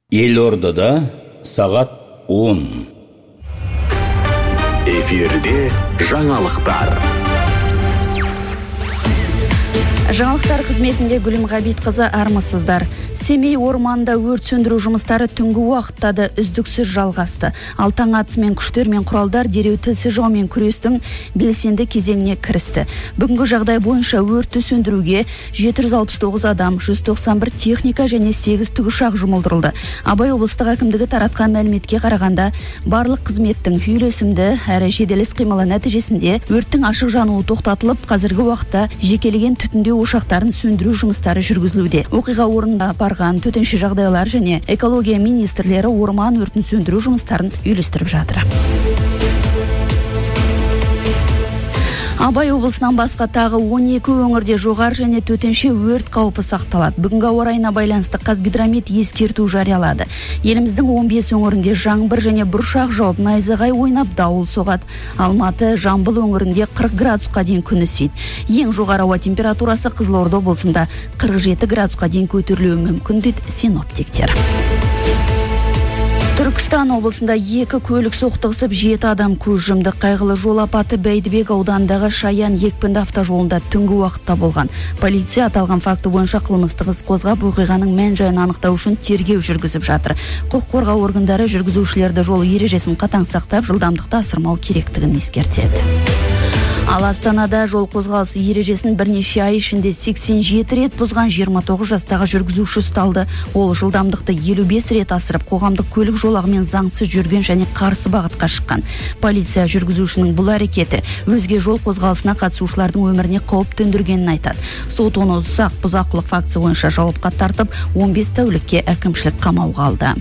Елордада сағат 10. Эфирде жаңалықтар. Жаңалықтар қызметінде Гүлім Ғабитқызы, армысыздар. Семей орманында өрт сөндіру жұмыстары түнгі уақытта да үздіксіз жалғасты. Ал таң атысымен күштер мен құралдар дереу тілсіз жаумен күрестің белсенді кезеңіне кірісті. Бүгінгі жағдай бойынша өртті сөндіруге 769 адам, 191 техника және 8 тікұшақ жұмылдырылды. Абай облыстық әкімдігі таратқан мәліметке қарағанда, барлық қызметтің үйлесімді әрі жедел іс-қимылы нәтижесінде өрттің ашық жануы тоқтатылып, қазіргі уақытта жекелеген түтіндеу ошақтарын сөндіру жұмыстары жүргізілуде. Оқиға орнында барған төтенше жағдайлар және экология министрлері орман өртін сөндіру жұмыстарын үйлестіріп жатыр. Абай облысынан басқа тағы 12 өңірде жоғары және төтенше өрт қаупі сақталады. Бүгінгі ауа райына байланысты Қазгидромет ескерту жариялады. Еліміздің 15 өңірінде жаңбыр және бұршақ жауып, найзағай ойнап, дауыл соғады. Алматы, Жамбыл өңірінде 40 градусқа дейін күн ысиды. Ең жоғары ауа температурасы Қызылорда облысында 47 градусқа дейін көтерілуі мүмкін дейді синоптиктер. Түркістан облысында 2 көлік соқтығысып 7 адам көз жұмды. Қайғылы жол апаты Бәйдібек ауданындағы Шаян екпінді автожолында түнгі уақытта болған. Полиция аталған факті бойынша қылмыстық іс қозғап, оқиғаның мән-жайын анықтау үшін тергеу жүргізіп жатыр. Құқық қорғау органдары жүргізушілерді жол ережесін қатаң сақтап, жылдамдықты асырмау керектігін ескертеді. Ал Астанада жол қозғалысы ережесін бірнеше ай ішінде 87 рет бұзған 29 жастағы жүргізуші ұсталды. Ол жылдамдықты 55 рет асырып, қоғамдық көлік жолағымен заңсыз жүрген және қарсы бағытқа шыққан. Полиция жүргізушінің бұл әрекеті өзге жол қозғалысына қатысушылардың өміріне қауіп төндіргенін айтады. Сот оны ұзақ бұзақылық фактісі бойынша жауапқа тартып, 15 тәулікке әкімшілік қамауға алды.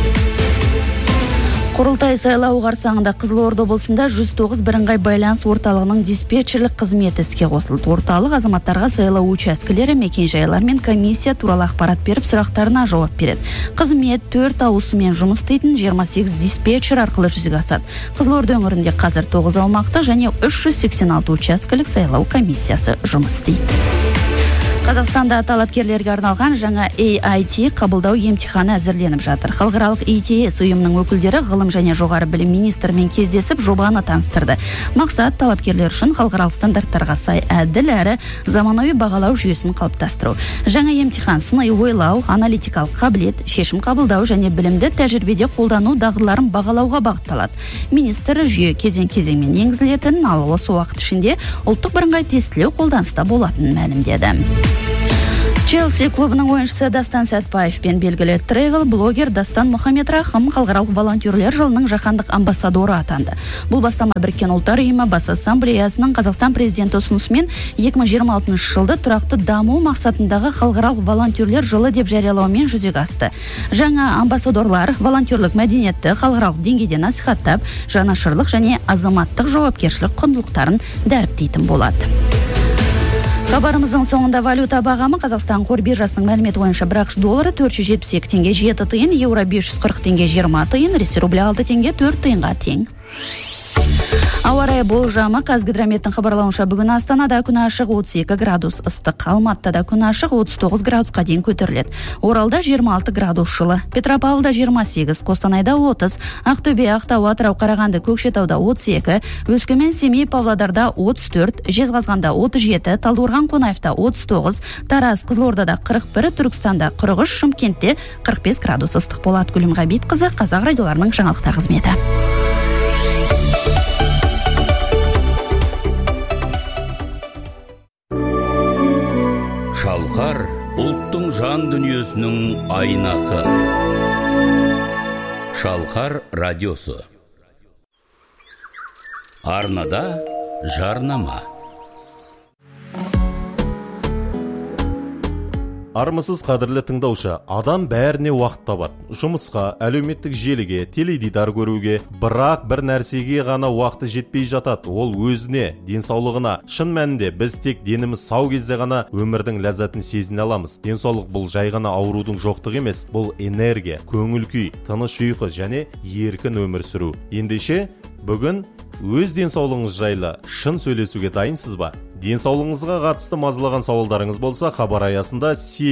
Құрылтай сайлау қарсаңында Қызылорда облысында 109 бірыңғай байланыс орталығының диспетчерлік қызметі іске қосылды. Орталық азаматтарға сайлау учаскелері, мекен-жайлар мен комиссия туралы ақпарат беріп, сұрақтарына жауап береді. Қызмет 4 ауысыммен жұмыс істейтін 28 диспетчер арқылы жүзеге асады. Қызылорда өңірінде қазір 9 аумақтық және 386 учаскелік сайлау комиссиясы жұмыс істейді. Қазақстанда талапкерлерге арналған жаңа AIT қабылдау емтиханы әзірленіп жатыр. Халықаралық ETS ұйымының өкілдері ғылым және жоғары білім министрімен кездесіп жобаны таныстырды. Мақсат талапкерлер үшін халықаралық стандарттарға сай әділ әрі заманауи бағалау жүйесін қалыптастыру. Жаңа емтихан сыни ойлау, аналитикалық қабілет, шешім қабылдау және білімді тәжірибеде қолдану дағдыларын бағалауға бағытталады. Министр жүйе кезең-кезеңмен енгізілетінін, ал осы уақыт ішінде ұлттық бірыңғай тестілеу қолданыста болатынын мәлімдеді. Челси клубының ойыншысы Дастан Сәтбаев пен белгілі тревел-блогер Дастан Мұхаммед Рахым халықаралық волонтерлер жылының жаһандық амбассадоры атанды. Бұл бастама Біріккен ұлттар ұйымы бас ассамблеясының Қазақстан президенті ұсынысымен 2026 жылды тұрақты даму мақсатындағы халықаралық волонтерлер жылы деп жариялаумен жүзеге асты. Жаңа амбассадорлар волонтерлік мәдениетті халықаралық деңгейде насихаттап, жанашырлық және азаматтық жауапкершілік құндылықтарын дәріптейтін болады. Хабарымыздың соңында валюта бағамы Қазақстан қор биржасының мәліметі бойынша бір ақш доллары 472 теңге 7 тиын, еуро 540 теңге 20 тиын, ресей рублі 6 теңге 4 тиынға тең. Ауа райы болжамы Қазгидрометтің хабарлауынша бүгін Астанада күн ашық 32 градус ыстық, Алматыда күн ашық 39 градусқа дейін көтеріледі. Оралда 26 градус жылы, Петропавлда 28, Қостанайда 30, Ақтөбе, Ақтау, Атырау, Қарағанды, Көкшетауда 32, Өскемен, Семей, Павлодарда 34, Жезқазғанда 37, Талдықорған, Қонаевта 39, Тараз, Қызылордада 41, Түркістанда 43, Шымкентте 45 градус ыстық болады. Гүлім Ғабитқызы, Қазақ радиоларының жаңалықтар қызметі. Шалқар ұлттың жан дүниесінің айнасы. Шалқар радиосы. Арнада жарнама. Армысыз қадірлі тыңдаушы, адам бәріне уақыт табады. Жұмысқа, әлеуметтік желіге, теледидар көруге, бірақ бір нәрсеге ғана уақыты жетпей жатады. Ол өзіне, денсаулығына. Шын мәнінде біз тек деніміз сау кезде ғана өмірдің ләззатын сезіне аламыз. Денсаулық бұл жай ғана аурудың жоқтығы емес, бұл энергия, көңіл күй, тыныш ұйқы және еркін өмір сүру. Ендеше, бүгін өз денсаулығыңыз жайлы шын сөйлесуге дайынсыз ба? Денсаулығыңызға қатысты мазалаған сауалдарыңыз болса, хабар аясында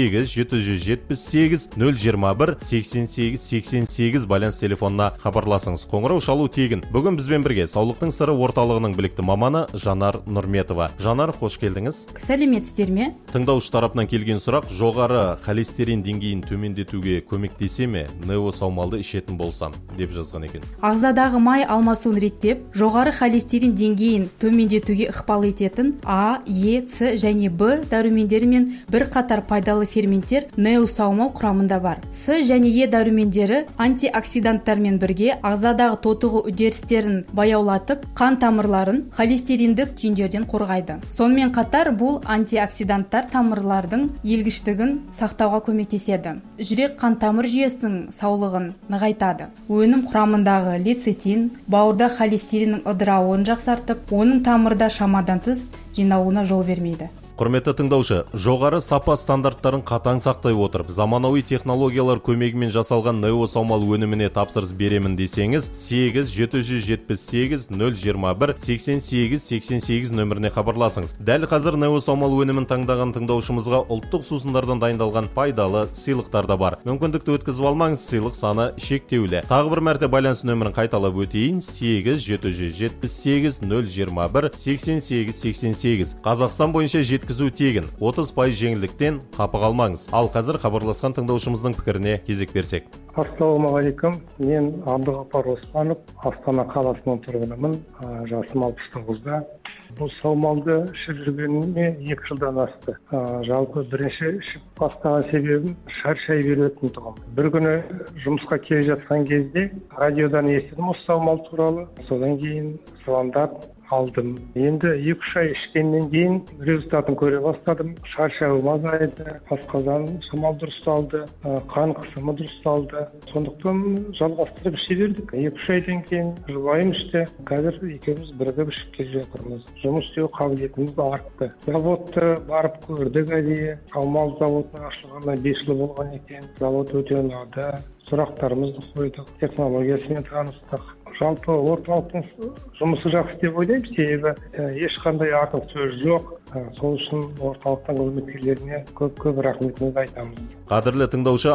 8-778-021-88-88 байланыс телефонына хабарласыңыз. Қоңырау шалу тегін. Бүгін бізбен бірге Саулықтың сыры орталығының білікті маманы Жанар Нұрметова. Жанар, қош келдіңіз. Сәлеметсіздер ме? Тыңдаушы тарапынан келген сұрақ: жоғары холестерин деңгейін төмендетуге көмектесе ме нео саумалды ішетін болсам, деп жазған екен. Ағзадағы май алмасуын реттеп, жоғары холестерин деңгейін төмендетуге ықпал ететін А, Е, С және Б дәрумендері мен бір қатар пайдалы ферменттер нео саумал құрамында бар. С және Е дәрумендері антиоксиданттармен бірге ағзадағы тотығу үдерістерін баяулатып, қан тамырларын холестериндік түйіндерден қорғайды. Сонымен қатар бұл антиоксиданттар тамырлардың елгіштігін сақтауға көмектеседі. Жүрек қан тамыр жүйесінің саулығын нығайтады. Өнім құрамындағы лецитин бауырда холестериннің ыдырауын жақсартып, оның тамырда шамадан тыс жиналуына жол бермейді. Құрметті тыңдаушы, жоғары сапа стандарттарын қатаң сақтай отырып, заманауи технологиялар көмегімен жасалған нео саумал өніміне тапсырыс беремін десеңіз, 8-778-021-88-88 нөміріне хабарласыңыз. Дәл қазір нео саумал өнімін таңдаған тыңдаушымызға ұлттық сусындардан дайындалған пайдалы сыйлықтар да бар. Мүмкіндікті өткізіп алмаңыз, сыйлық саны шектеулі. Тағы бір мәрте байланыс нөмірін қайталап өтейін: 8-778-021-88-88. Қазақстан бойынша жеткізу тегін, 30% жеңілдіктен қапы қалмаңыз. Ал қазір хабарласқан тыңдаушымыздың пікіріне кезек берсек. Ассалаумағалейкум, мен Абдығапар Оспанов, Астана қаласының тұрғынымын, жасым 69-да. Бұл саумалды ішіп жүргеніме 2 жылдан асты. Жалпы бірінші ішіп бастаған себебім шаршай беретін тұғым. Bir күні жұмысқа келе жатқан кезде радиодан естідім осы саумал туралы. Содан кейін звондап алдым. Енді 2-3 ай ішкеннен кейін результатын көре бастадым. Шаршауым азайды, асқазан шамал дұрысталды, қан қысымы дұрысталды. Сондықтан жалғастырып іше бердік. 2-3 айдан кейін жұбайым ішті. Қазір екеуміз бірігіп ішіп келе жатырмыз. Жұмыс істеу қабілетіміз артты. Заводты барып көрдік әдейі. Саумал заводының ашылғанына 5 жыл болған екен. Завод өте ұнады. Сұрақтарымызды қойдық. Технологиясымен таныстық. Жалпы орталықтың жұмысы жақсы деп ойлаймын, себебі ешқандай артық сөз жоқ. Сол үшін орталықтың қызметкерлеріне көп рахметімізді айтамыз. Қадірлі тыңдаушы,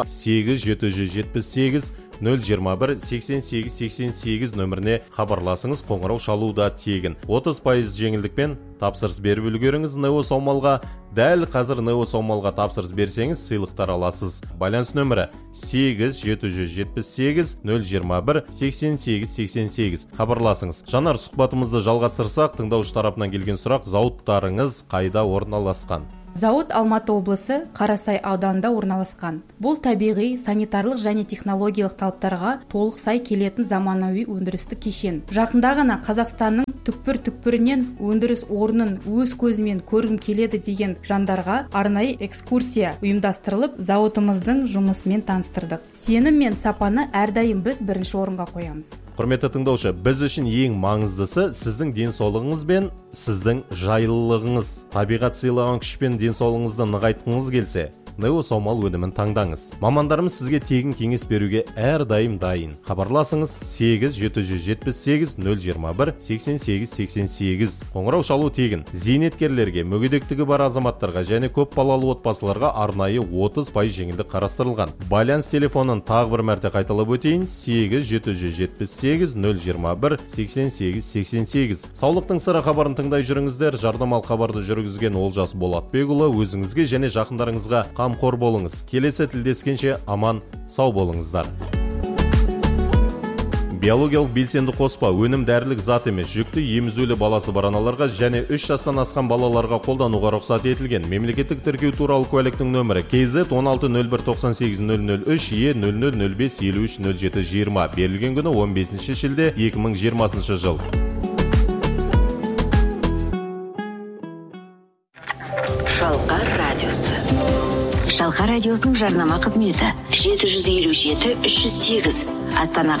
8-778-021-88-88 нөміріне хабарласыңыз. Қоңырау шалу да тегін. 30% жеңілдікпен тапсырыс беріп үлгеріңіз нео саумалға. Дәл қазір нео саумалға тапсырыс берсеңіз, сыйлықтар аласыз. Байланыс нөмірі 8-778-021-88-88. Хабарласыңыз. Жанар, сұхбатымызды жалғастырсақ, тыңдаушы тарапынан келген сұрақ: зауыттарыңыз қайда орналасқан? Зауыт Алматы облысы Қарасай ауданында орналасқан. Бұл табиғи, санитарлық және технологиялық талаптарға толық сай келетін заманауи өндірістік кешен. Жақында ғана Қазақстанның түкпір-түкпірінен өндіріс орнын өз көзімен көргім келеді деген жандарға арнайы экскурсия ұйымдастырылып, зауытымыздың жұмысымен таныстырдық. Сенім мен сапаны әрдайым біз бірінші орынға қоямыз. Құрметті тыңдаушы, біз үшін ең маңыздысы сіздің денсаулығыңыз бен сіздің жайлылығыңыз. Табиғат сыйлаған күшпен денсаулығыңызды нығайтқыңыз келсе, нео саумал өнімін таңдаңыз. Мамандарымыз сізге тегін кеңес беруге әрдайым дайын. Хабарласыңыз 8-778-021-88-88. Қоңырау шалу тегін. Зейнеткерлерге, мүгедектігі бар азаматтарға және көп балалы отбасыларға арнайы 30% жеңілдік қарастырылған. Байланыс телефонын тағы бір мәрте қайталап өтейін: 8-778-021-88-88. Саулықтың сыры хабарын тыңдай жүріңіздер. Жарнамалық хабарды жүргізген Олжас Болатбекұлы. Өзіңізге және жақындарыңызға қамқор болыңыз. Келесі тілдескенше аман, сау болыңыздар. Биологиялық белсенді қоспа өнім дәрілік зат емес, жүкті емізулі баласы бар аналарға және 3 жастан асқан балаларға қолдануға рұқсат етілген. Мемлекеттік тіркеу туралы куәліктің нөмірі KZ 160198-003 E0005530720. Берілген күні 15 шілде 2020 жыл. Шалқар радиосы. Шалқар радиосының жарнама қызметі 757-308 Астана